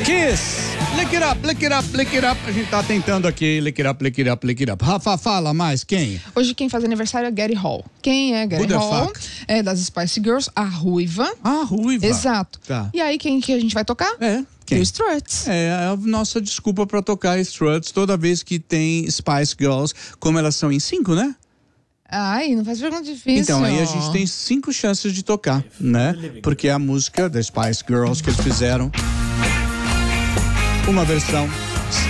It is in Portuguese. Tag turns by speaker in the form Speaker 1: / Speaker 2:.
Speaker 1: Kiss, lick it up, lick it up, lick it up. A gente tá tentando aqui, lick it up, lick it up, lick it up. Rafa, fala mais, quem?
Speaker 2: Hoje quem faz aniversário é Gary Hall. Quem é Gary Hall? É das Spice Girls, a ruiva.
Speaker 1: Ah, ruiva.
Speaker 2: Exato.
Speaker 1: Tá.
Speaker 2: E aí, quem que a gente vai tocar?
Speaker 1: Quem?
Speaker 2: O Struts.
Speaker 1: É a nossa desculpa pra tocar Struts toda vez que tem Spice Girls, como elas são em 5, né?
Speaker 2: Ai, não faz pergunta difícil.
Speaker 1: Então, aí a gente tem 5 chances de tocar, né? Porque é a música das Spice Girls que eles fizeram uma versão